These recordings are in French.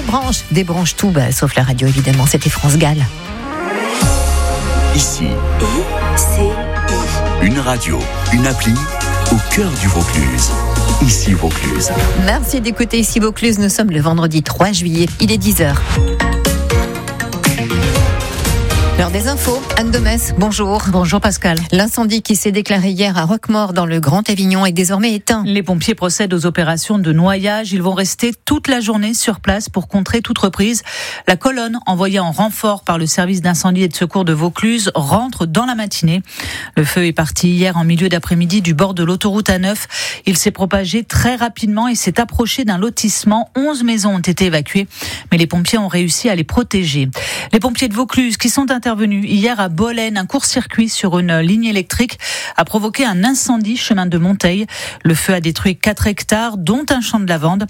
débranche tout, sauf la radio évidemment, c'était France Gall. Ici, une radio, une appli au cœur du Vaucluse. Ici Vaucluse. Merci d'écouter Ici Vaucluse, nous sommes le vendredi 3 juillet, il est 10h. L'heure des infos, Anne de Metz, bonjour. Bonjour Pascal. L'incendie qui s'est déclaré hier à Roquemaure dans le Grand Avignon est désormais éteint. Les pompiers procèdent aux opérations de noyage. Ils vont rester toute la journée sur place pour contrer toute reprise. La colonne envoyée en renfort par le service d'incendie et de secours de Vaucluse rentre dans la matinée. Le feu est parti hier en milieu d'après-midi du bord de l'autoroute A9. Il s'est propagé très rapidement et s'est approché d'un lotissement. 11 maisons ont été évacuées, mais les pompiers ont réussi à les protéger. Les pompiers de Vaucluse qui sont intervenus hier à Bolène, un court-circuit sur une ligne électrique a provoqué un incendie chemin de Monteil. Le feu a détruit 4 hectares, dont un champ de lavande.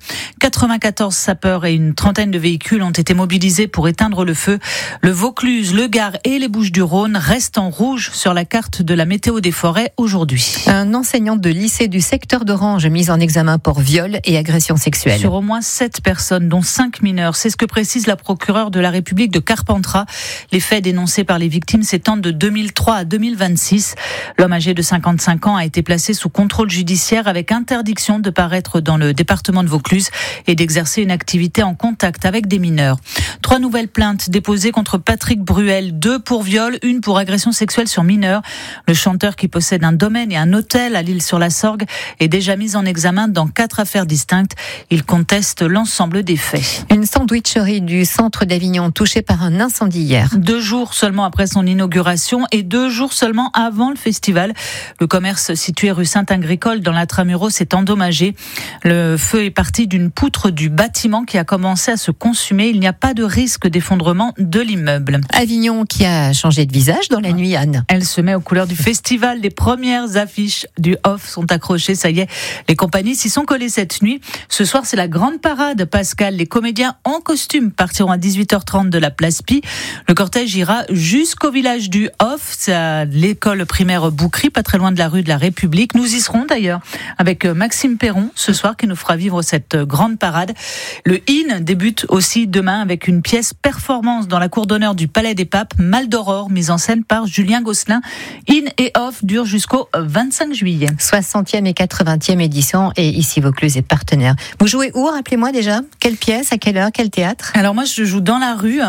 94 sapeurs et une trentaine de véhicules ont été mobilisés pour éteindre le feu. Le Vaucluse, le Gard et les Bouches-du-Rhône restent en rouge sur la carte de la météo des forêts aujourd'hui. Un enseignant de lycée du secteur d'Orange mis en examen pour viol et agression sexuelle. Sur au moins 7 personnes, dont 5 mineurs. C'est ce que précise la procureure de la République de Carpentras. Les faits dénoncés par les victimes s'étendent de 2003 à 2026. L'homme âgé de 55 ans a été placé sous contrôle judiciaire avec interdiction de paraître dans le département de Vaucluse et d'exercer une activité en contact avec des mineurs. 3 nouvelles plaintes déposées contre Patrick Bruel, 2 pour viol, 1 pour agression sexuelle sur mineur. Le chanteur qui possède un domaine et un hôtel à l'Île-sur-la-Sorgue est déjà mis en examen dans 4 affaires distinctes. Il conteste l'ensemble des faits. Une sandwicherie du centre d'Avignon touchée par un incendie hier. 2 jours seulement après son inauguration et 2 jours seulement avant le festival. Le commerce situé rue Saint-Agricole dans l'Intramuros s'est endommagé. Le feu est parti d'une poutre du bâtiment qui a commencé à se consumer. Il n'y a pas de risque d'effondrement de l'immeuble. Avignon qui a changé de visage dans la nuit, Anne. Elle se met aux couleurs du festival. Les premières affiches du off sont accrochées. Ça y est, les compagnies s'y sont collées cette nuit. Ce soir, c'est la grande parade, Pascal. Les comédiens en costume partiront à 18h30 de la place Pie. Le cortège ira jusqu'au village du Off, c'est à l'école primaire Boucry, pas très loin de la rue de la République. Nous y serons d'ailleurs avec Maxime Perron ce soir qui nous fera vivre cette grande parade. Le IN débute aussi demain avec une pièce performance dans la cour d'honneur du Palais des Papes, Mal d'Aurore, mise en scène par Julien Gosselin. IN et Off durent jusqu'au 25 juillet. 60e et 80e édition et ici Vaucluse est partenaire. Vous jouez où, rappelez-moi déjà? Quelle pièce, à quelle heure, quel théâtre? Alors moi je joue dans la rue,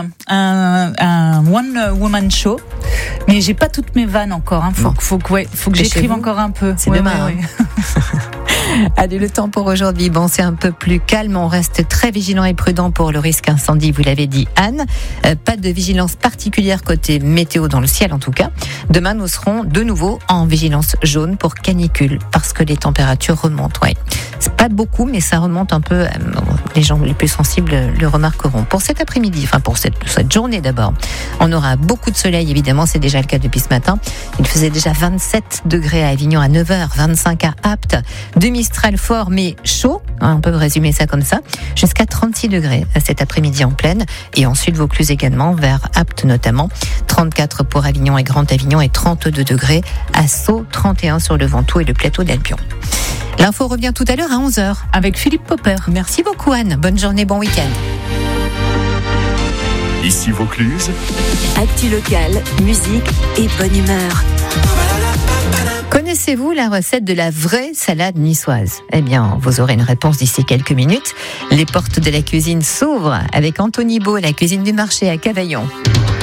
un one-woman show, mais j'ai pas toutes mes vannes encore. Faut que j'écrive encore un peu. C'est demain. Ouais. Allez, le temps pour aujourd'hui. Bon, c'est un peu plus calme. On reste très vigilant et prudent pour le risque incendie. Vous l'avez dit, Anne. Pas de vigilance particulière côté météo dans le ciel, en tout cas. Demain, nous serons de nouveau en vigilance jaune pour canicule parce que les températures remontent. Ouais. C'est pas beaucoup, mais ça remonte un peu. Les gens les plus sensibles le remarqueront. Pour cet après-midi, pour cette journée d'abord, on aura beaucoup de soleil, évidemment. C'est déjà le cas depuis ce matin. Il faisait déjà 27 degrés à Avignon à 9h, 25 à Apt. Du Mistral fort, mais chaud. On peut résumer ça comme ça. Jusqu'à 36 degrés cet après-midi en plaine. Et ensuite, Vaucluse également, vers Apt notamment. 34 pour Avignon et Grand Avignon et 32 degrés à Sceaux, 31 sur le Ventoux et le plateau d'Albion. L'info revient tout à l'heure à 11h avec Philippe Popper. Merci beaucoup, Anne. Bonne journée, bon week-end. Ici Vaucluse. Actu locale, musique et bonne humeur. Connaissez-vous la recette de la vraie salade niçoise? Eh bien, vous aurez une réponse d'ici quelques minutes. Les portes de la cuisine s'ouvrent avec Anthony Beau, la cuisine du marché à Cavaillon.